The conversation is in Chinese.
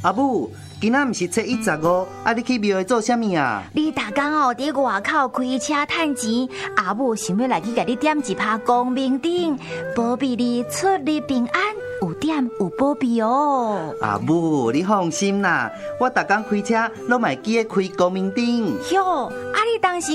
阿母，今仔毋是7/15，你去庙会做啥物啊？ 你逐工伫外口开车趁钱，阿母想要来去甲你点一拍光明灯，保庇你出入平安，有点有保庇哦。 阿母，你放心啦，我逐工开车拢嘛记得开光明灯。 哟，你当时